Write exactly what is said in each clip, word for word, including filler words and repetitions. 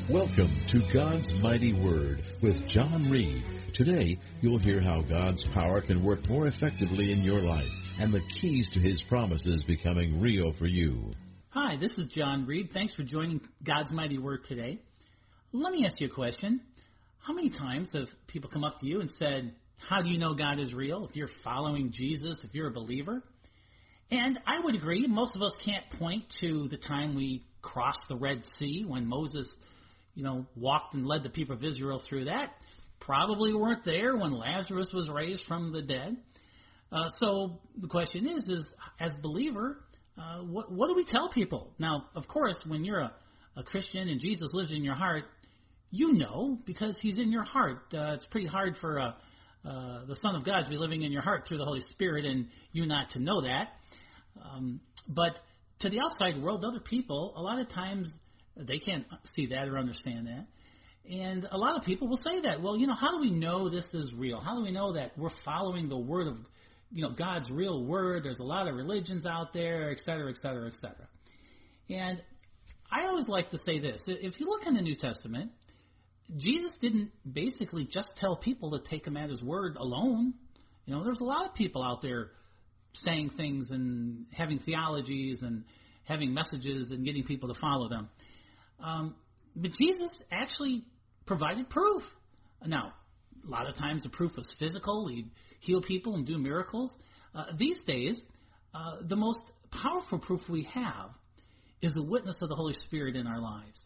Welcome to God's Mighty Word with John Reed. Today, you'll hear how God's power can work more effectively in your life and the keys to His promises becoming real for you. Hi, this is John Reed. Thanks for joining God's Mighty Word today. Let me ask you a question. How many times have people come up to you and said, how do you know God is real? If you're following Jesus, if you're a believer? And I would agree, most of us can't point to the time we crossed the Red Sea when Moses, you know, walked and led the people of Israel through that. Probably weren't there when Lazarus was raised from the dead. Uh, so the question is, is as a believer, uh, what, what do we tell people? Now, of course, when you're a, a Christian and Jesus lives in your heart, you know because He's in your heart. Uh, it's pretty hard for uh, uh, the Son of God to be living in your heart through the Holy Spirit and you not to know that. Um, but to the outside world, other people, a lot of times they can't see that or understand that. And a lot of people will say that, well, you know, how do we know this is real? How do we know that we're following the word of, you know, God's real word? There's a lot of religions out there, et cetera, et cetera, et cetera. And I always like to say this. If you look in the New Testament, Jesus didn't basically just tell people to take Him at His word alone. You know, there's a lot of people out there saying things and having theologies and having messages and getting people to follow them. Um, but Jesus actually provided proof. Now, a lot of times the proof was physical. He'd heal people and do miracles. Uh, these days, uh, the most powerful proof we have is a witness of the Holy Spirit in our lives.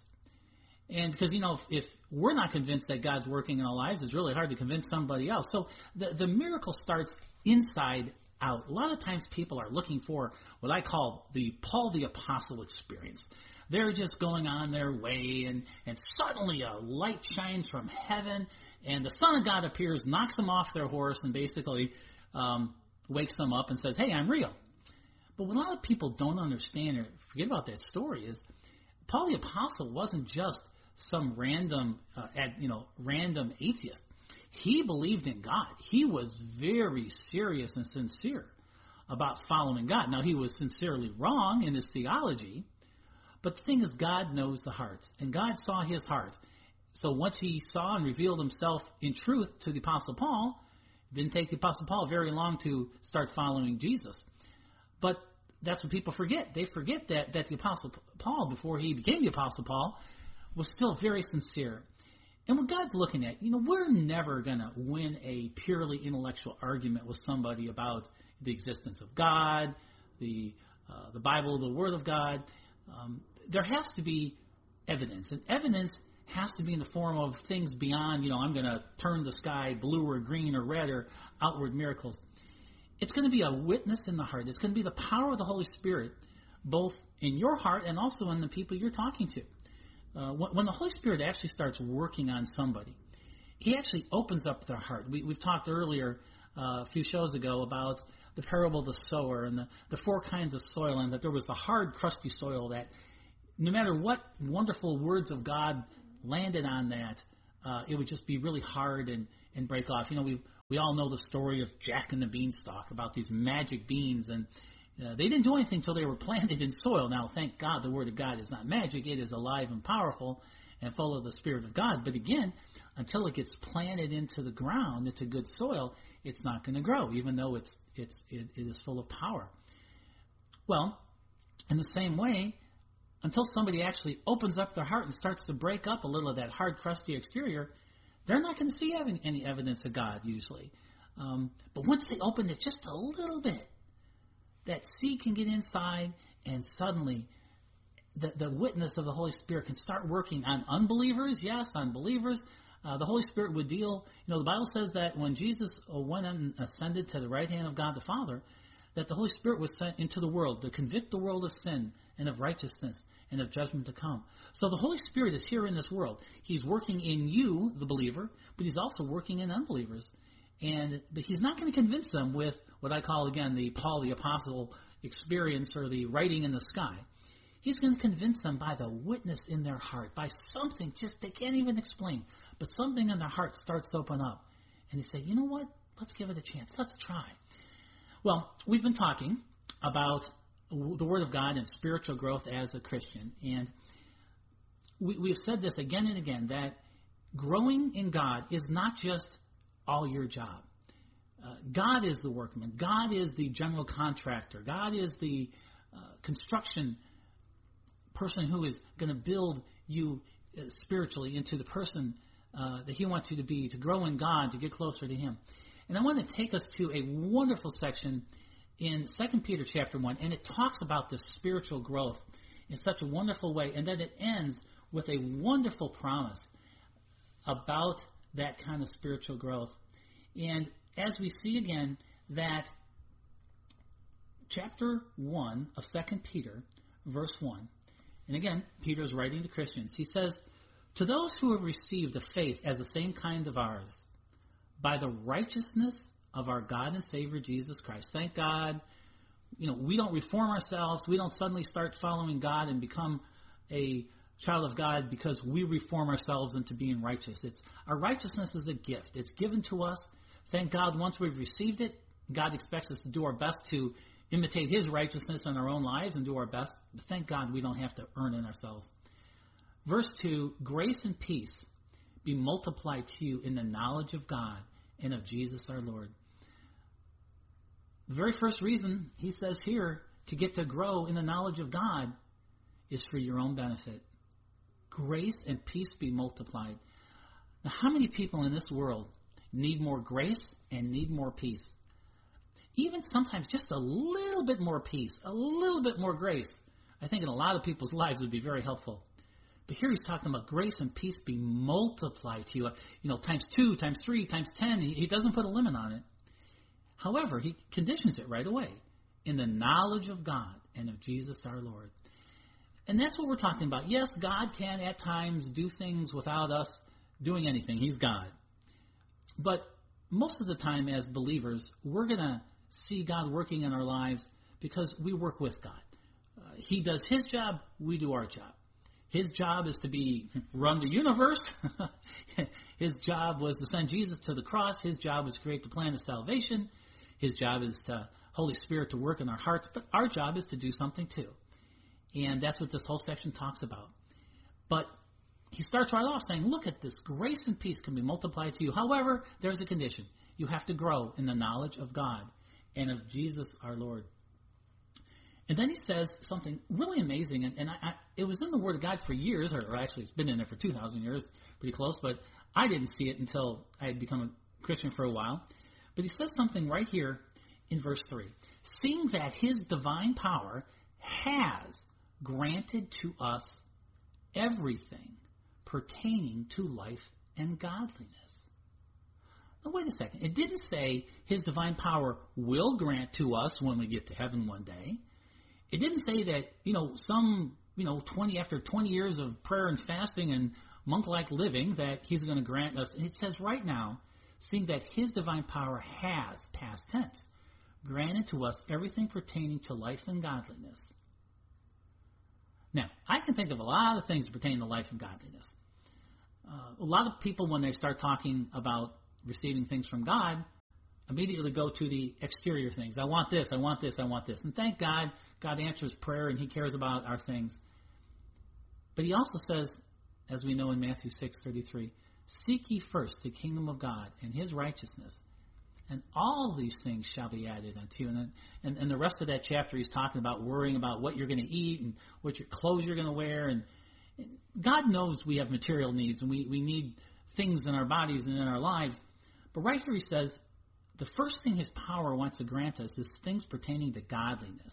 And because, you know, if, if we're not convinced that God's working in our lives, it's really hard to convince somebody else. So the, the miracle starts inside out. A lot of times people are looking for what I call the Paul the Apostle experience. They're just going on their way, and, and suddenly a light shines from heaven, and the Son of God appears, knocks them off their horse, and basically um, wakes them up and says, hey, I'm real. But what a lot of people don't understand or forget about that story is Paul the Apostle wasn't just some random, uh, ad, you know, random atheist. He believed in God. He was very serious and sincere about following God. Now, he was sincerely wrong in his theology, but the thing is, God knows the hearts, and God saw his heart. So once He saw and revealed Himself in truth to the Apostle Paul, it didn't take the Apostle Paul very long to start following Jesus. But that's what people forget. They forget that, that the Apostle Paul, before he became the Apostle Paul, was still very sincere. And what God's looking at, you know, we're never going to win a purely intellectual argument with somebody about the existence of God, the uh, the Bible, the Word of God. Um, there has to be evidence, and evidence has to be in the form of things beyond, you know, I'm going to turn the sky blue or green or red or outward miracles. It's going to be a witness in the heart. It's going to be the power of the Holy Spirit, both in your heart and also in the people you're talking to. Uh, when the Holy Spirit actually starts working on somebody, He actually opens up their heart. We, we've talked earlier, uh, a few shows ago, about the parable of the sower and the, the four kinds of soil, and that there was the hard, crusty soil that no matter what wonderful words of God landed on that, uh, it would just be really hard and, and break off. You know, we we all know the story of Jack and the Beanstalk, about these magic beans, and Uh, they didn't do anything until they were planted in soil. Now, thank God, the Word of God is not magic. It is alive and powerful and full of the Spirit of God. But again, until it gets planted into the ground, into good soil, it's not going to grow, even though it's it's it, it is full of power. Well, in the same way, until somebody actually opens up their heart and starts to break up a little of that hard, crusty exterior, they're not going to see any evidence of God usually. Um, but once they open it just a little bit, that seed can get inside, and suddenly the, the witness of the Holy Spirit can start working on unbelievers, yes, on believers. Uh, the Holy Spirit would deal, you know, the Bible says that when Jesus went and ascended to the right hand of God the Father, that the Holy Spirit was sent into the world to convict the world of sin and of righteousness and of judgment to come. So the Holy Spirit is here in this world. He's working in you, the believer, but He's also working in unbelievers. And but He's not going to convince them with what I call, again, the Paul the Apostle experience or the writing in the sky. He's going to convince them by the witness in their heart, by something just they can't even explain, but something in their heart starts to open up. And they say, you know what? Let's give it a chance. Let's try. Well, we've been talking about the Word of God and spiritual growth as a Christian. And we, we've said this again and again, that growing in God is not just all your job. Uh, God is the workman. God is the general contractor. God is the uh, construction person who is going to build you uh, spiritually into the person uh, that he wants you to be, to grow in God, to get closer to him. And I want to take us to a wonderful section in Second Peter chapter one, and it talks about this spiritual growth in such a wonderful way, and then it ends with a wonderful promise about that kind of spiritual growth. And as we see again that chapter one of Second Peter, verse one, and again, Peter is writing to Christians. He says, "To those who have received the faith as the same kind of ours, by the righteousness of our God and Savior Jesus Christ." Thank God, you know, we don't reform ourselves. We don't suddenly start following God and become a child of God because we reform ourselves into being righteous. It's our righteousness is a gift. It's given to us. Thank God, once we've received it, God expects us to do our best to imitate his righteousness in our own lives and do our best. But thank God we don't have to earn it ourselves. Verse two, "Grace and peace be multiplied to you in the knowledge of God and of Jesus our Lord." The very first reason he says here to get to grow in the knowledge of God is for your own benefit. Grace and peace be multiplied. Now, how many people in this world need more grace and need more peace? Even sometimes just a little bit more peace, a little bit more grace, I think in a lot of people's lives would be very helpful. But here he's talking about grace and peace be multiplied to you, you know, times two, times three, times ten. He, he doesn't put a limit on it. However, he conditions it right away. In the knowledge of God and of Jesus our Lord. And that's what we're talking about. Yes, God can at times do things without us doing anything. He's God. But most of the time as believers, we're going to see God working in our lives because we work with God. Uh, he does his job, we do our job. His job is to be run the universe. His job was to send Jesus to the cross. His job was to create the plan of salvation. His job is to Holy Spirit to work in our hearts. But our job is to do something too. And that's what this whole section talks about. But he starts right off saying, look at this, grace and peace can be multiplied to you. However, there's a condition. You have to grow in the knowledge of God and of Jesus our Lord. And then he says something really amazing, and, and I, I, it was in the Word of God for years, or, or actually it's been in there for two thousand years, pretty close, but I didn't see it until I had become a Christian for a while. But he says something right here in verse three. "Seeing that his divine power has granted to us everything pertaining to life and godliness." Now, wait a second. It didn't say his divine power will grant to us when we get to heaven one day. It didn't say that, you know, some, you know, twenty after twenty years of prayer and fasting and monk-like living that he's going to grant us. It says right now, seeing that his divine power has, past tense, granted to us everything pertaining to life and godliness. Now, I can think of a lot of things pertaining to life and godliness. Uh, a lot of people, when they start talking about receiving things from God, immediately go to the exterior things. I want this, I want this, I want this. And thank God, God answers prayer and he cares about our things. But he also says, as we know in Matthew six thirty-three, "Seek ye first the kingdom of God and his righteousness, and all these things shall be added unto you." And, then, and, and the rest of that chapter, he's talking about worrying about what you're going to eat and what your clothes you're going to wear. And, and God knows we have material needs and we, we need things in our bodies and in our lives. But right here he says, the first thing his power wants to grant us is things pertaining to godliness.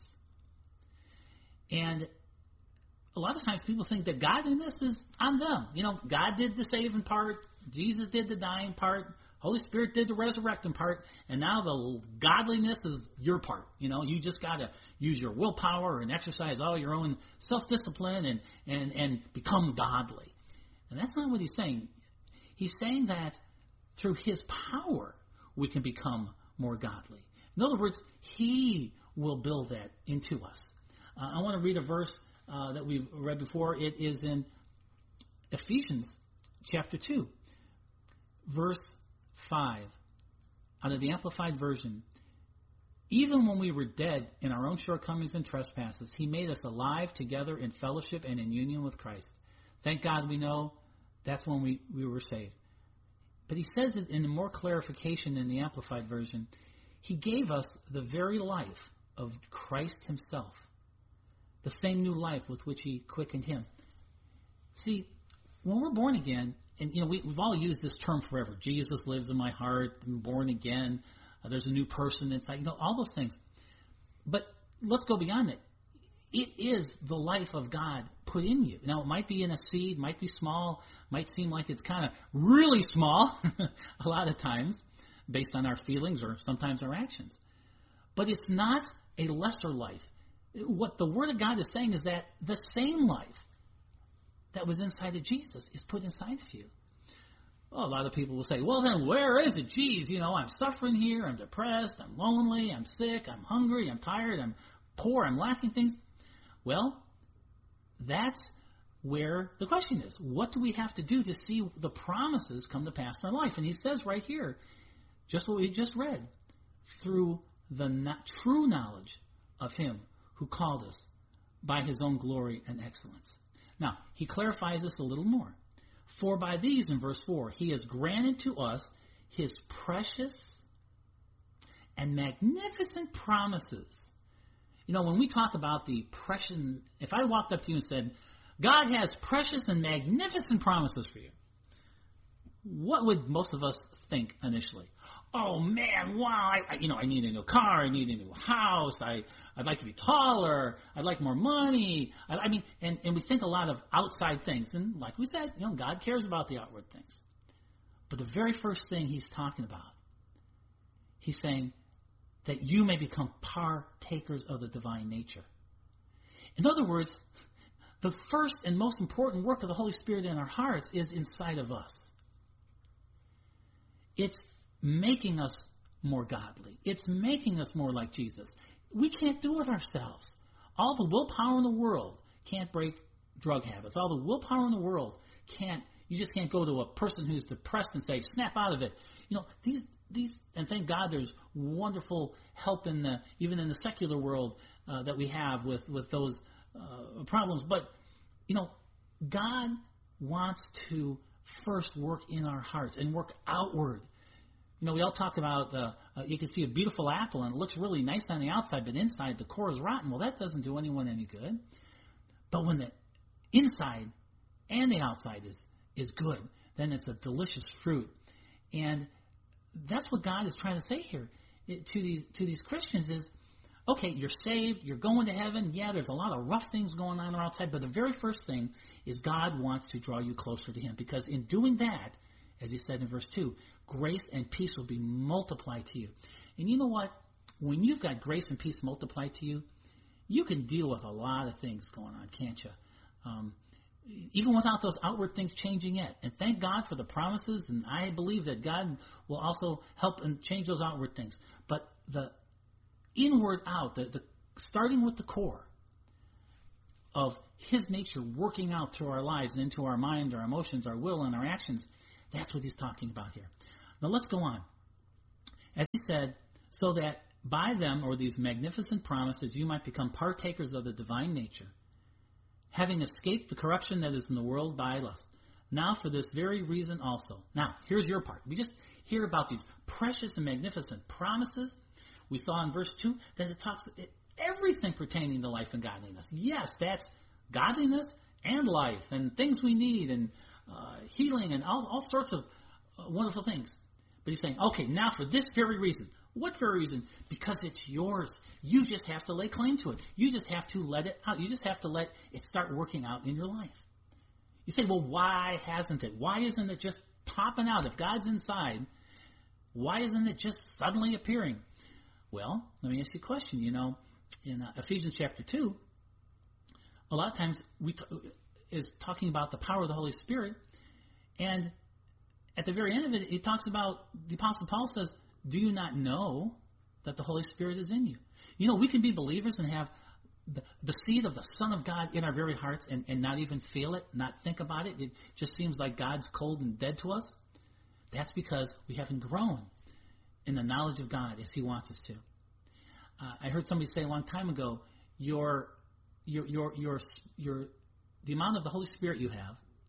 And a lot of times people think that godliness is on them. You know, God did the saving part, Jesus did the dying part, Holy Spirit did the resurrecting part, and now the godliness is your part. You know, you just got to use your willpower and exercise all your own self-discipline and, and, and become godly. And that's not what he's saying. He's saying that through his power, we can become more godly. In other words, he will build that into us. Uh, I want to read a verse uh, that we've read before. It is in Ephesians chapter two, verse five, out of the Amplified Version. "Even when we were dead in our own shortcomings and trespasses, he made us alive together in fellowship and in union with Christ. Thank God we know that's when we, we were saved. But he says it in more clarification in the Amplified Version. He gave us the very life of Christ himself, the same new life with which he quickened him. See, when we're born again, and you know we, we've all used this term forever. Jesus lives in my heart. I'm born again. Uh, there's a new person inside. You know, all those things. But let's go beyond it. It is the life of God put in you. Now, it might be in a seed, might be small, might seem like it's kind of really small a lot of times based on our feelings or sometimes our actions. But it's not a lesser life. What the Word of God is saying is that the same life that was inside of Jesus is put inside of you. Well, a lot of people will say, well, then where is it? Geez, you know, I'm suffering here, I'm depressed, I'm lonely, I'm sick, I'm hungry, I'm tired, I'm poor, I'm lacking things. Well, that's where the question is. What do we have to do to see the promises come to pass in our life? And he says right here, just what we just read, through the not true knowledge of him who called us by his own glory and excellence. Now, he clarifies this a little more. For by these, in verse four, he has granted to us his precious and magnificent promises. You know, when we talk about the precious, if I walked up to you and said, God has precious and magnificent promises for you, what would most of us think initially? Oh man, wow, I, I, you know, I need a new car, I need a new house, I, I'd like to be taller, I'd like more money. I, I mean, and, and we think a lot of outside things. And like we said, you know, God cares about the outward things. But the very first thing he's talking about, he's saying that you may become partakers of the divine nature. In other words, the first and most important work of the Holy Spirit in our hearts is inside of us. It's making us more godly. It's making us more like Jesus. We can't do it ourselves. All the willpower in the world can't break drug habits. All the willpower in the world can't, you just can't go to a person who's depressed and say, snap out of it. You know, these, these, and thank God there's wonderful help in the, even in the secular world uh, that we have with, with those uh, problems. But, you know, God wants to first work in our hearts and work outward. You know, we all talk about, uh, uh, you can see a beautiful apple and it looks really nice on the outside, but inside the core is rotten. Well, that doesn't do anyone any good. But when the inside and the outside is, is good, then it's a delicious fruit. And that's what God is trying to say here to these, to these Christians is, okay, you're saved, you're going to heaven. Yeah, there's a lot of rough things going on outside, but the very first thing is God wants to draw you closer to him, because in doing that, as he said in verse two, grace and peace will be multiplied to you. And you know what? When you've got grace and peace multiplied to you, you can deal with a lot of things going on, can't you? Um, even without those outward things changing yet. And thank God for the promises, and I believe that God will also help and change those outward things. But the inward out, the, the starting with the core of his nature working out through our lives and into our mind, our emotions, our will, and our actions, that's what he's talking about here. Now let's go on. As he said, so that by them, or these magnificent promises, you might become partakers of the divine nature, having escaped the corruption that is in the world by lust. Now for this very reason also. Now, here's your part. We just hear about these precious and magnificent promises. We saw in verse two that it talks everything pertaining to life and godliness. Yes, that's godliness and life and things we need and uh, healing and all, all sorts of uh, wonderful things. But he's saying, okay, now for this very reason. What very reason? Because it's yours. You just have to lay claim to it. You just have to let it out. You just have to let it start working out in your life. You say, well, why hasn't it? Why isn't it just popping out? If God's inside, why isn't it just suddenly appearing? Well, let me ask you a question. You know, in uh, Ephesians chapter two, a lot of times we t- is talking about the power of the Holy Spirit, and at the very end of it, it talks about, the Apostle Paul says, do you not know that the Holy Spirit is in you? You know, we can be believers and have the, the seed of the Son of God in our very hearts and, and not even feel it, not think about it. It just seems like God's cold and dead to us. That's because we haven't grown in the knowledge of God as he wants us to. Uh, I heard somebody say a long time ago, your, your, your, your, your, the amount of the Holy Spirit you have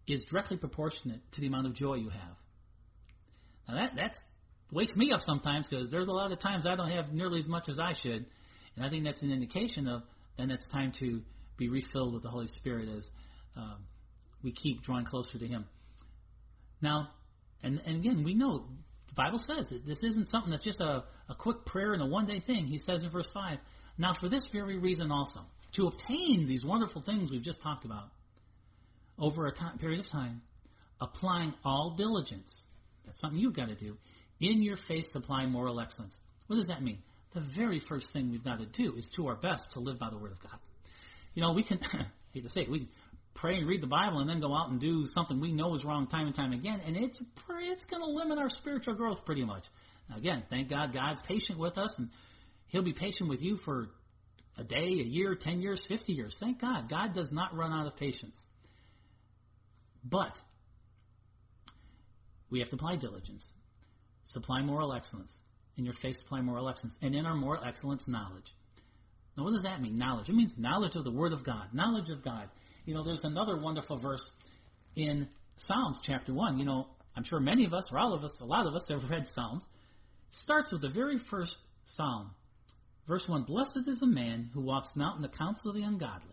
is directly proportionate to the amount of joy you have. Now that that's wakes me up sometimes, because there's a lot of times I don't have nearly as much as I should, and I think that's an indication of then it's time to be refilled with the Holy Spirit as um, we keep drawing closer to Him. Now, and, and again, we know the Bible says that this isn't something that's just a, a quick prayer and a one-day thing. He says in verse five, now for this very reason also, to obtain these wonderful things we've just talked about over a time, period of time, applying all diligence, that's something you've got to do, in your faith supply moral excellence. What does that mean? The very first thing we've got to do is to our best to live by the Word of God. You know, we can, I hate to say it, we can pray and read the Bible and then go out and do something we know is wrong time and time again, and it's it's going to limit our spiritual growth pretty much. Now, again, thank God God's patient with us, and He'll be patient with you for a day, a year, ten years, fifty years. Thank God. God does not run out of patience. But we have to apply diligence, supply moral excellence. In your faith, supply moral excellence. And in our moral excellence, knowledge. Now, what does that mean, knowledge? It means knowledge of the Word of God, knowledge of God. You know, there's another wonderful verse in Psalms chapter one. You know, I'm sure many of us, or all of us, a lot of us have read Psalms. It starts with the very first Psalm. Verse one, blessed is the man who walks not in the counsel of the ungodly,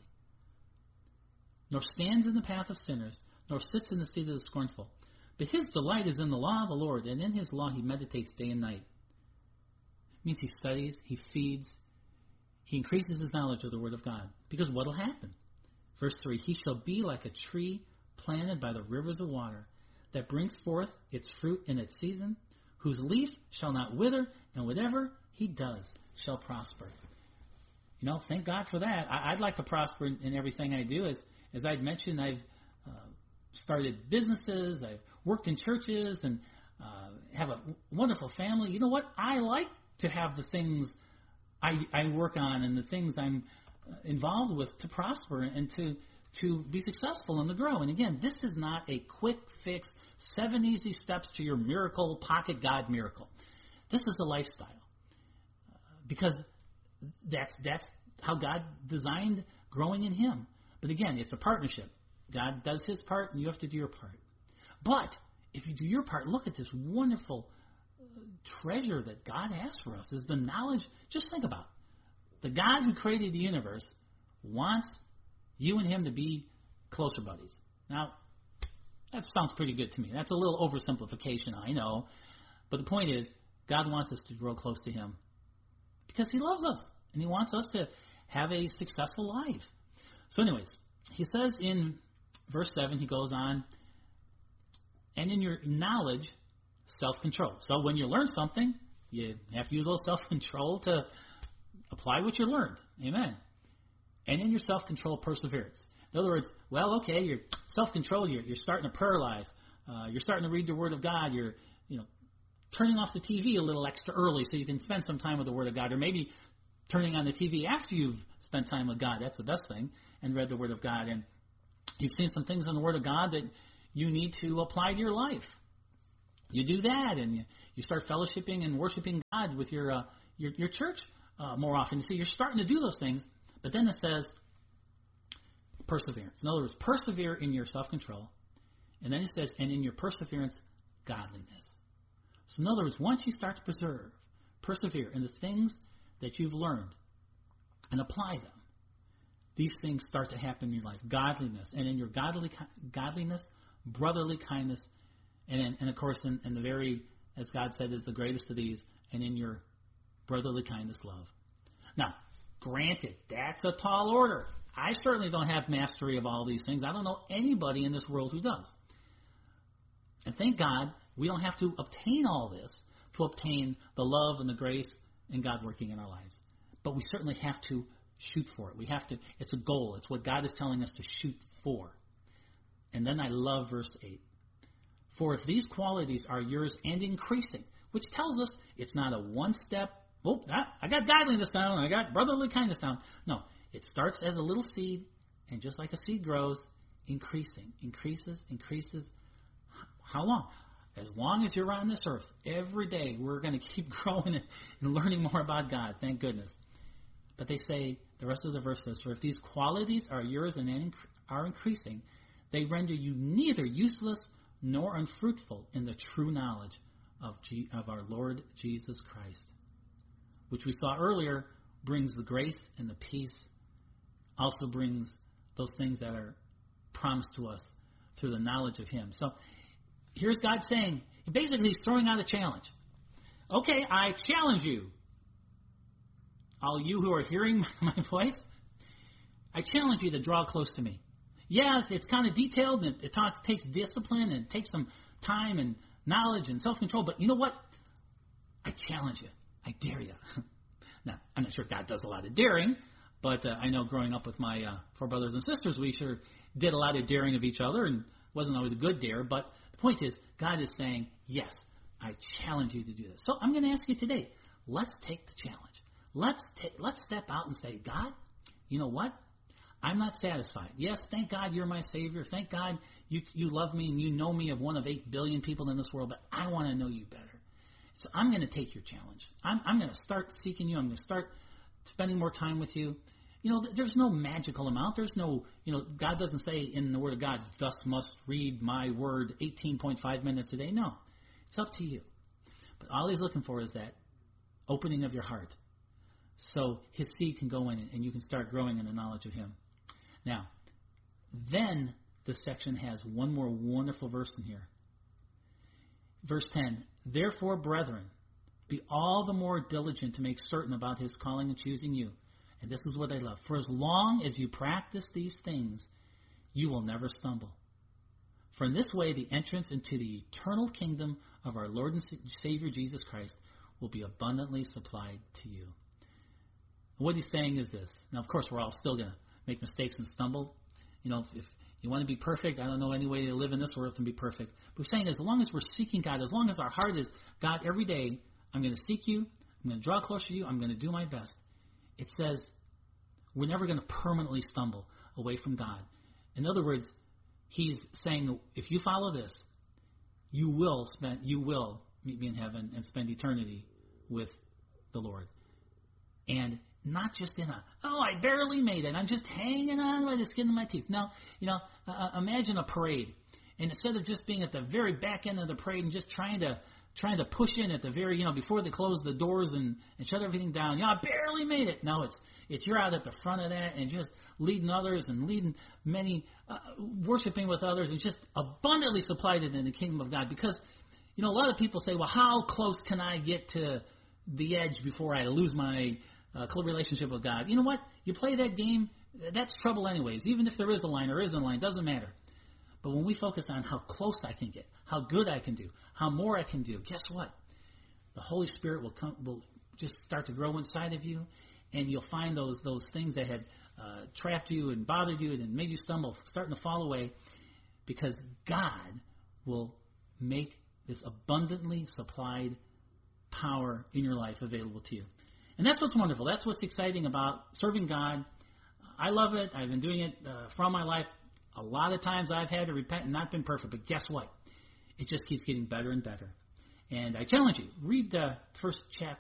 nor stands in the path of sinners, nor sits in the seat of the scornful. But his delight is in the law of the Lord, and in His law he meditates day and night. It means he studies, he feeds, he increases his knowledge of the Word of God. Because what will happen? Verse three, he shall be like a tree planted by the rivers of water, that brings forth its fruit in its season, whose leaf shall not wither, and whatever he does shall prosper. You know, thank God for that. I, I'd like to prosper in, in everything I do. As as I'd mentioned, I've uh, started businesses, I've worked in churches, and uh, have a wonderful family. You know what? I like to have the things I, I work on and the things I'm involved with to prosper and to to be successful and to grow. And again, this is not a quick fix, seven easy steps to your miracle, pocket God miracle. This is a lifestyle. Uh, because that's that's how God designed growing in Him. But again, it's a partnership. God does His part and you have to do your part. But if you do your part, look at this wonderful treasure that God has for us is the knowledge. Just think about it. The God who created the universe wants you and Him to be closer buddies. Now, that sounds pretty good to me. That's a little oversimplification, I know. But the point is, God wants us to grow close to Him because He loves us and He wants us to have a successful life. So anyways, He says in verse seven, He goes on, and in your knowledge, self-control. So when you learn something, you have to use a little self-control to apply what you learned. Amen. And in your self-control, perseverance. In other words, well, okay, you're self-control, you're, you're starting a prayer life, uh, you're starting to read the Word of God, you're, you know, turning off the T V a little extra early so you can spend some time with the Word of God, or maybe turning on the T V after you've spent time with God. That's the best thing, and read the Word of God. And you've seen some things in the Word of God that you need to apply to your life. You do that, and you, you start fellowshipping and worshiping God with your uh, your, your church uh, more often. So you're starting to do those things, but then it says perseverance. In other words, persevere in your self-control, and then it says, and in your perseverance, godliness. So in other words, once you start to preserve, persevere in the things that you've learned and apply them, these things start to happen in your life. Godliness, and in your godly godliness, brotherly kindness, and, in, and of course, in, in the very, as God said, is the greatest of these, and in your brotherly kindness, love. Now, granted, that's a tall order. I certainly don't have mastery of all these things. I don't know anybody in this world who does. And thank God we don't have to obtain all this to obtain the love and the grace and God working in our lives. But we certainly have to shoot for it. We have to, it's a goal. It's what God is telling us to shoot for. And then I love verse eight. For if these qualities are yours and increasing, which tells us it's not a one-step, oh, I got godliness down, I got brotherly kindness down. No, it starts as a little seed, and just like a seed grows, increasing, increases, increases. How long? As long as you're on this earth, every day we're going to keep growing and learning more about God, thank goodness. But they say, the rest of the verse says, for if these qualities are yours and are increasing, they render you neither useless nor unfruitful in the true knowledge of, G- of our Lord Jesus Christ, which we saw earlier brings the grace and the peace, also brings those things that are promised to us through the knowledge of Him. So here's God saying, basically he's throwing out a challenge. Okay, I challenge you, all you who are hearing my voice, I challenge you to draw close to me. Yeah, it's, it's kind of detailed, and it, it talks, takes discipline, and it takes some time and knowledge and self-control, but you know what? I challenge you. I dare you. Now, I'm not sure God does a lot of daring, but uh, I know growing up with my uh, four brothers and sisters, we sure did a lot of daring of each other, and wasn't always a good dare, but the point is, God is saying, yes, I challenge you to do this. So I'm going to ask you today, let's take the challenge. Let's take, let's step out and say, God, you know what? I'm not satisfied. Yes, thank God you're my Savior. Thank God you you love me and you know me of one of eight billion people in this world, but I want to know you better. So I'm going to take your challenge. I'm, I'm going to start seeking you. I'm going to start spending more time with you. You know, there's no magical amount. There's no, you know, God doesn't say in the Word of God, thus must read my word eighteen point five minutes a day. No, it's up to you. But all He's looking for is that opening of your heart so His seed can go in it and you can start growing in the knowledge of Him. Now, then this section has one more wonderful verse in here. Verse ten, therefore, brethren, be all the more diligent to make certain about His calling and choosing you. And this is what I love. For as long as you practice these things, you will never stumble. For in this way, the entrance into the eternal kingdom of our Lord and Savior Jesus Christ will be abundantly supplied to you. And what he's saying is this. Now, of course, we're all still going to make mistakes and stumble. You know, if, if you want to be perfect, I don't know any way to live in this world and be perfect. But we're saying as long as we're seeking God, as long as our heart is, God, every day, I'm going to seek you, I'm going to draw closer to you, I'm going to do my best. It says we're never going to permanently stumble away from God. In other words, he's saying if you follow this, you will spend, you will meet me in heaven and spend eternity with the Lord. And not just in a, oh, I barely made it, I'm just hanging on by the skin of my teeth. No, you know, uh, imagine a parade. And instead of just being at the very back end of the parade and just trying to trying to push in at the very, you know, before they close the doors and, and shut everything down. You know, I barely made it. No, it's it's you're out at the front of that and just leading others and leading many, uh, worshiping with others and just abundantly supplied it in the kingdom of God. Because, you know, a lot of people say, well, how close can I get to the edge before I lose my uh, relationship with God? You know what? You play that game, that's trouble anyways. Even if there is a line or isn't a line, doesn't matter. But when we focus on how close I can get, how good I can do, how more I can do, guess what? The Holy Spirit will come, will just start to grow inside of you, and you'll find those those things that had uh, trapped you and bothered you and made you stumble starting to fall away, because God will make this abundantly supplied power in your life available to you. And that's what's wonderful. That's what's exciting about serving God. I love it. I've been doing it uh, from my life. A lot of times I've had to repent and not been perfect, but guess what? It just keeps getting better and better. And I challenge you, read the first chapter.